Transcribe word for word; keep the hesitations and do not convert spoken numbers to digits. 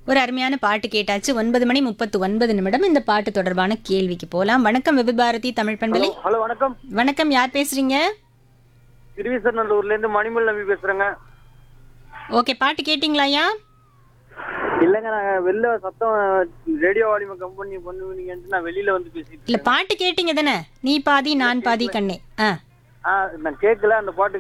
ஒரு அருமையான பாட்டு கேட்டாச்சு. ஒன்பது மணி முப்பத்து ஒன்பது நிமிடம். இந்த பாட்டு தொடர்பான கேள்விக்கு போலாம். வணக்கம் விவித் பாரதி தமிழ் பண்பலை. ஹலோ வணக்கம். வணக்கம், யார் பேசுறீங்க? திருவிசநல்லூர்ல இருந்து மணிமல் நம்பி பேசுறேங்க. ஓகே, பாட்டு கேட்டிங்களாயா? இல்லங்க, நாங்க வெளில சத்தம் ரேடியோ வால்யூம் கம்பெனி பண்ணுவீங்கன்னு நான் வெளியில வந்து பேசிட்டு இல்ல, இருக்கேன். பாட்டு கேட்டீங்க தானே? நீ பாதி நான் பாதி கண்ணே. ஆ ஆ, நான் கேட்கல அந்த பாட்டு.